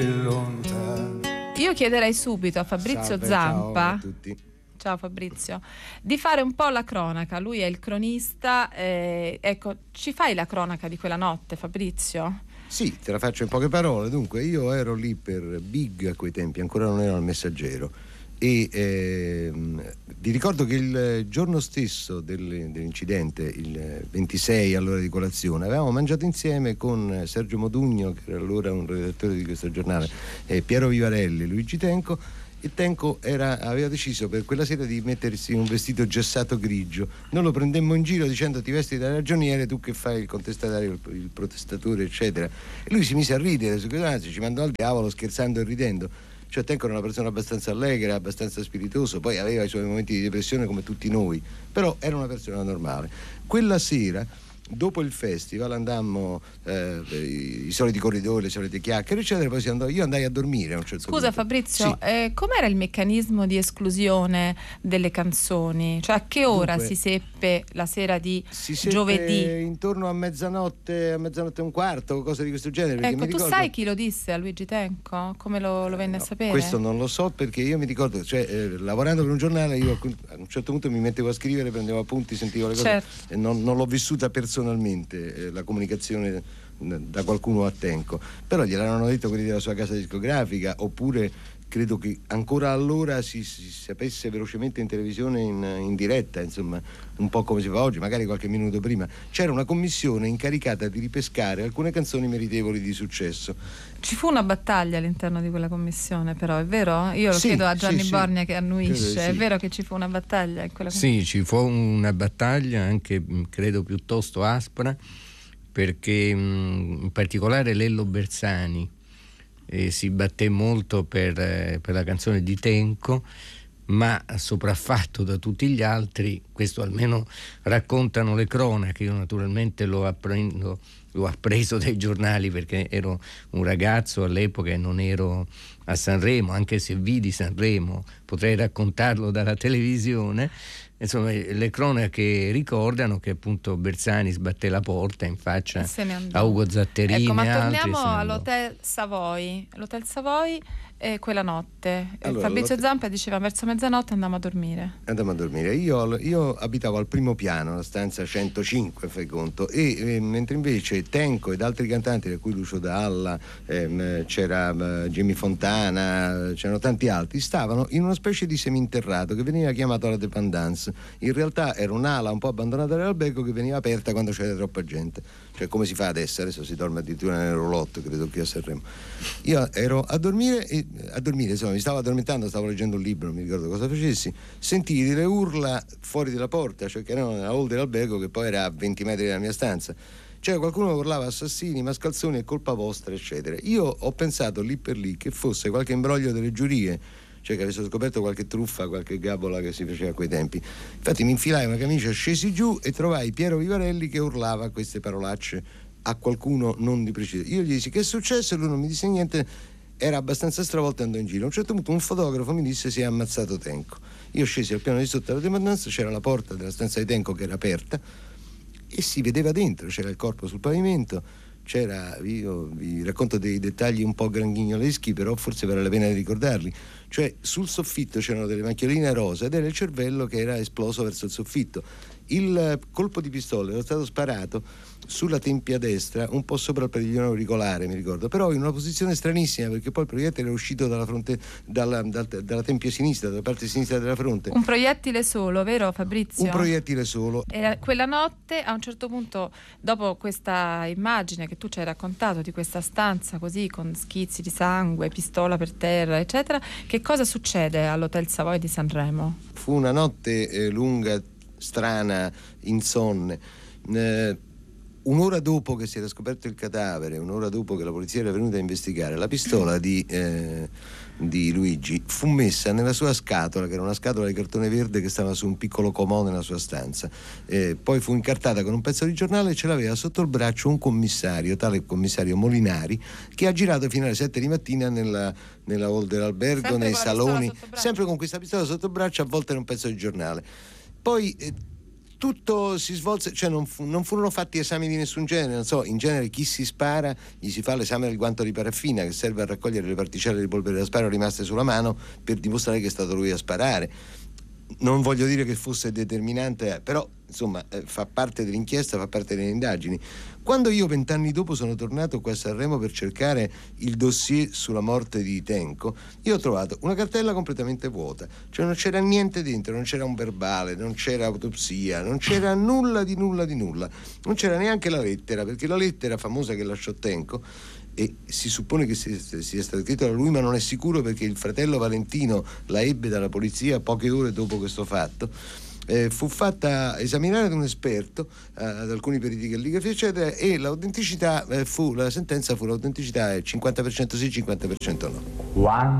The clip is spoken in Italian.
Io chiederei subito a Fabrizio Zampa. Ciao a tutti. Ciao Fabrizio, di fare un po' la cronaca. Lui è il cronista, ecco, ci fai la cronaca di quella notte, Fabrizio? Sì, te la faccio in poche parole. Dunque, io ero lì per Big a quei tempi, ancora non ero al Messaggero, e vi ricordo che il giorno stesso dell'incidente, il 26 all'ora di colazione, avevamo mangiato insieme con Sergio Modugno, che era allora un redattore di questo giornale, Piero Vivarelli, Luigi Tenco. E Tenco aveva deciso per quella sera di mettersi un vestito gessato grigio. Noi lo prendemmo in giro dicendo: ti vesti da ragioniere, tu che fai il contestatario, il protestatore, eccetera. E lui si mise a ridere, anzi ci mandò al diavolo scherzando e ridendo. Cioè Tenco era una persona abbastanza allegra, abbastanza spiritoso, poi aveva i suoi momenti di depressione come tutti noi, però era una persona normale. Quella sera, dopo il festival, andammo i soliti corridoi, le solite chiacchiere, eccetera. Poi io andai a dormire a un certo punto. Scusa Fabrizio, sì. Com'era il meccanismo di esclusione delle canzoni? Cioè a che ora si seppe la sera di giovedì? Intorno a mezzanotte e un quarto, cose di questo genere. Ecco, tu sai chi lo disse a Luigi Tenco? Come lo venne a sapere? Questo non lo so, perché io mi ricordo, lavorando per un giornale, io a un certo punto mi mettevo a scrivere, prendevo appunti, sentivo le cose, certo. E non l'ho vissuta personalmente, la comunicazione da qualcuno a Tenco, però gliel'hanno detto quelli della sua casa discografica, oppure credo che ancora allora si sapesse velocemente in televisione in diretta, insomma, un po' come si fa oggi, magari qualche minuto prima. C'era una commissione incaricata di ripescare alcune canzoni meritevoli di successo. Ci fu una battaglia all'interno di quella commissione, però, è vero? Io lo chiedo a Gianni Borgna che annuisce. È vero che ci fu una battaglia in quella commissione? Sì, ci fu una battaglia anche, credo, piuttosto aspra, perché in particolare Lello Bersani si batté molto per la canzone di Tenco, ma sopraffatto da tutti gli altri. Questo almeno raccontano le cronache. Io naturalmente l'ho appreso dai giornali, perché ero un ragazzo all'epoca e non ero a Sanremo, anche se vidi Sanremo, potrei raccontarlo dalla televisione. Insomma, le cronache ricordano che appunto Bersani sbatté la porta in faccia a Ugo Zatterini. Ecco, ma e altri, torniamo all'Hotel Savoy. L'Hotel Savoy quella notte. Allora, Fabrizio Zampa diceva verso mezzanotte andammo a dormire. Io abitavo al primo piano, la stanza 105, fai conto, e mentre invece Tenco ed altri cantanti, tra cui Lucio Dalla, c'era Jimmy Fontana, c'erano tanti altri, stavano in una specie di seminterrato che veniva chiamato la dépendance. In realtà era un'ala un po' abbandonata dall'albergo che veniva aperta quando c'era troppa gente, cioè come si fa adesso si dorme addirittura nel roulotte, credo, qui a Sanremo. Io ero a dormire, insomma, mi stavo addormentando, stavo leggendo un libro, non mi ricordo cosa facessi, sentii delle urla fuori dalla porta, cioè che erano nella hall dell'albergo, che poi era a 20 metri dalla mia stanza. Cioè qualcuno che urlava assassini, mascalzoni, è colpa vostra, eccetera. Io ho pensato lì per lì che fosse qualche imbroglio delle giurie, cioè che avessero scoperto qualche truffa, qualche gabola che si faceva a quei tempi. Infatti mi infilai una camicia, scesi giù e trovai Piero Vivarelli che urlava queste parolacce a qualcuno non di preciso. Io gli dissi: che è successo? E lui non mi disse niente, era abbastanza stravolto e andò in giro. A un certo punto un fotografo mi disse: si è ammazzato Tenco. Io scesi al piano di sotto della dependenza, c'era la porta della stanza di Tenco che era aperta e si vedeva dentro, c'era il corpo sul pavimento. Io vi racconto dei dettagli un po' granghignoloschi, però forse vale la pena di ricordarli. Cioè sul soffitto c'erano delle macchioline rosa ed era il cervello che era esploso verso il soffitto. Il colpo di pistola era stato sparato sulla tempia destra, un po' sopra il padiglione auricolare, mi ricordo, però in una posizione stranissima, perché poi il proiettile era uscito dalla fronte, dalla tempia sinistra, dalla parte sinistra della fronte. Un proiettile solo, vero Fabrizio? Un proiettile solo. E quella notte, a un certo punto, dopo questa immagine che tu ci hai raccontato di questa stanza così con schizzi di sangue, pistola per terra, eccetera, che cosa succede all'Hotel Savoy di Sanremo? Fu una notte lunga, strana, insonne. Un'ora dopo che si era scoperto il cadavere, un'ora dopo che la polizia era venuta a investigare, la pistola di Luigi fu messa nella sua scatola, che era una scatola di cartone verde che stava su un piccolo comò nella sua stanza. Poi fu incartata con un pezzo di giornale e ce l'aveva sotto il braccio un commissario, tale commissario Molinari, che ha girato fino alle 7 di mattina nella hall dell'albergo, sempre nei saloni, sempre sempre con questa pistola sotto il braccio, avvolta in un pezzo di giornale. Poi tutto si svolse, cioè non furono fatti esami di nessun genere, non so, in genere chi si spara gli si fa l'esame del guanto di paraffina che serve a raccogliere le particelle di polvere da sparo rimaste sulla mano per dimostrare che è stato lui a sparare. Non voglio dire che fosse determinante, però insomma fa parte dell'inchiesta, fa parte delle indagini. Quando io 20 anni dopo sono tornato qua a Sanremo per cercare il dossier sulla morte di Tenco, io ho trovato una cartella completamente vuota, cioè non c'era niente dentro, non c'era un verbale, non c'era autopsia, non c'era nulla di nulla, non c'era neanche la lettera, perché la lettera famosa che lasciò Tenco, e si suppone che sia stata scritta da lui, ma non è sicuro perché il fratello Valentino la ebbe dalla polizia poche ore dopo questo fatto. Fu fatta esaminare da un esperto, ad alcuni periti calligrafi eccetera, e l'autenticità la sentenza fu l'autenticità è 50% sì, 50% no.